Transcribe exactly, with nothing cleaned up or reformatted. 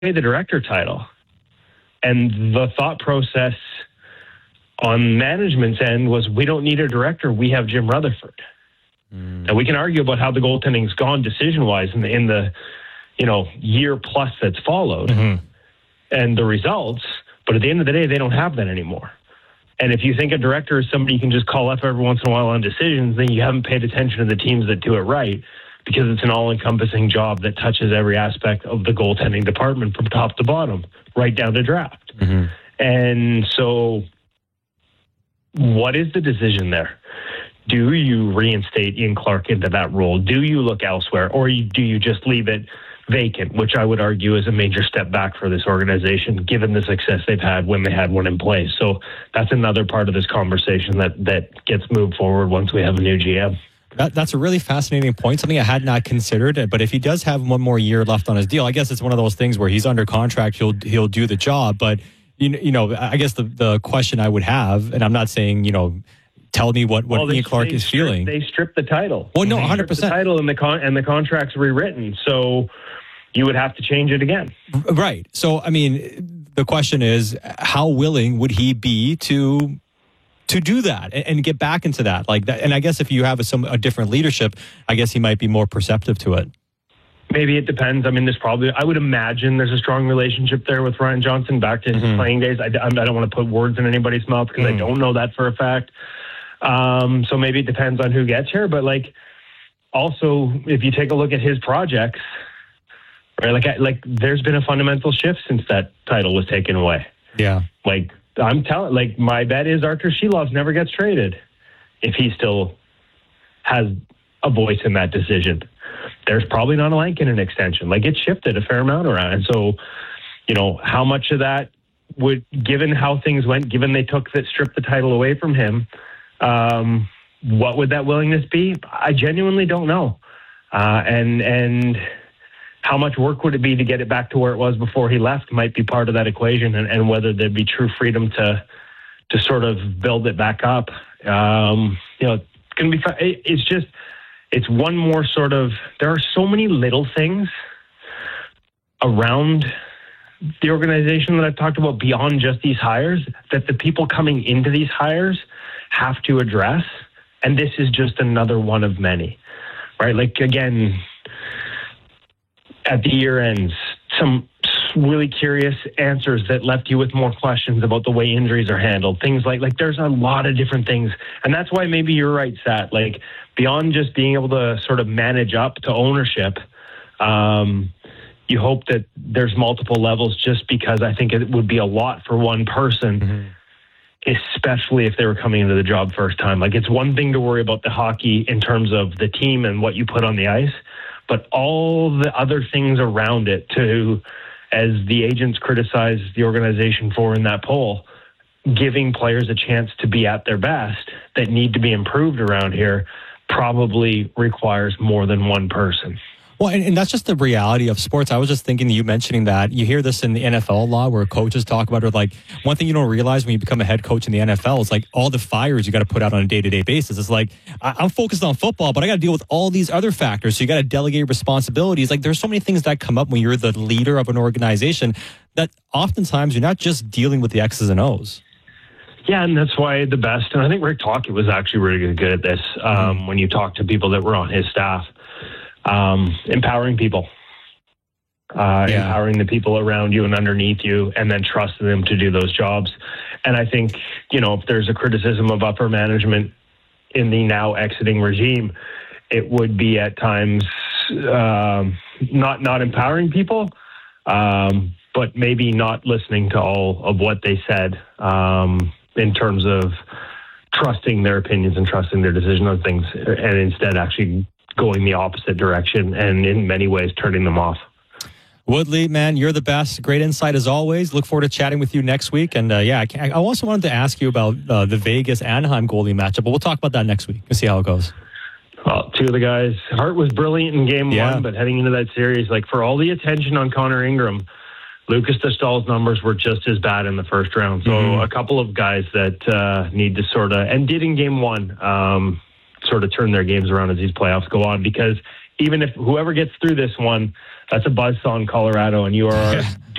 the director title. And the thought process on management's end was, we don't need a director. We have Jim Rutherford. Mm. And we can argue about how the goaltending's gone decision-wise in the, in the you know, year plus that's followed mm-hmm. and the results. But at the end of the day, they don't have that anymore. And if you think a director is somebody you can just call up every once in a while on decisions, then you haven't paid attention to the teams that do it right, because it's an all-encompassing job that touches every aspect of the goaltending department from top to bottom, right down to draft. Mm-hmm. And so what is the decision there? Do you reinstate Ian Clark into that role? Do you look elsewhere? Or you, do you just leave it vacant, which I would argue is a major step back for this organization, given the success they've had when they had one in place? So that's another part of this conversation that, that gets moved forward once we have a new G M. That, that's a really fascinating point, something I had not considered. But if he does have one more year left on his deal, I guess it's one of those things where he's under contract, he'll he'll do the job. But, you know, you know I guess the, the question I would have, and I'm not saying, you know, tell me what, what well, Ian Clark is strip, feeling. They stripped the title. Well, no, one hundred percent. The title and the, con- and the contract's rewritten, so you would have to change it again. Right. So, I mean, the question is, how willing would he be to... to do that and, and get back into that like that? And I guess if you have a, some a different leadership, I guess he might be more perceptive to it. Maybe it depends. I mean, there's probably, I would imagine there's a strong relationship there with Ryan Johnson back to his mm-hmm. playing days. I, I don't want to put words in anybody's mouth because mm. I don't know that for a fact. Um, so maybe it depends on who gets here. But like, also, if you take a look at his projects, right, like, like there's been a fundamental shift since that title was taken away. Yeah. Like, I'm telling, like, my bet is Artur Shilovs never gets traded if he still has a voice in that decision. There's probably not a Lankinen extension. Like, it shifted a fair amount around. And so, you know, how much of that would, given how things went, given they took that, stripped the title away from him, um, what would that willingness be? I genuinely don't know. Uh, and, and, how much work would it be to get it back to where it was before he left might be part of that equation, and, and whether there'd be true freedom to to sort of build it back up. Um, you know, it's going to be. It's just, it's one more sort of. There are so many little things around the organization that I've talked about beyond just these hires that the people coming into these hires have to address, and this is just another one of many. Right? Like, again, at the year ends, some really curious answers that left you with more questions about the way injuries are handled. Things like, like there's a lot of different things. And that's why maybe you're right, Sat. Like, beyond just being able to sort of manage up to ownership, um, you hope that there's multiple levels, just because I think it would be a lot for one person, mm-hmm. especially if they were coming into the job first time. Like, it's one thing to worry about the hockey in terms of the team and what you put on the ice, but all the other things around it, to, as the agents criticize the organization for in that poll, giving players a chance to be at their best that need to be improved around here, probably requires more than one person. Well, and, and that's just the reality of sports. I was just thinking, you mentioning that, you hear this in the N F L a lot where coaches talk about it. Like, one thing you don't realize when you become a head coach in the N F L is like all the fires you got to put out on a day-to-day basis. It's like, I, I'm focused on football, but I got to deal with all these other factors. So you got to delegate responsibilities. Like, there's so many things that come up when you're the leader of an organization that oftentimes you're not just dealing with the X's and O's. Yeah, and that's why the best, and I think Rick Tocchet was actually really good at this um, mm-hmm. when you talk to people that were on his staff. Um, empowering people, uh, yeah. empowering the people around you and underneath you, and then trusting them to do those jobs. And I think, you know, if there's a criticism of upper management in the now exiting regime, it would be at times um, not not empowering people, um, but maybe not listening to all of what they said um, in terms of trusting their opinions and trusting their decision on things, and instead actually going the opposite direction and in many ways turning them off. Woodley, man, you're the best. Great insight as always. Look forward to chatting with you next week. And uh, yeah, I, I also wanted to ask you about uh, the Vegas-Anaheim goalie matchup, but we'll talk about that next week. We'll see how it goes. Well, two of the guys, Hart was brilliant in game yeah. one, but heading into that series, like, for all the attention on Connor Ingram, Lucas Dastahl's numbers were just as bad in the first round. So mm-hmm. a couple of guys that uh, need to sort of, and did in game one, um, sort of turn their games around as these playoffs go on, because even if whoever gets through this one, that's a buzzsaw in Colorado, and you are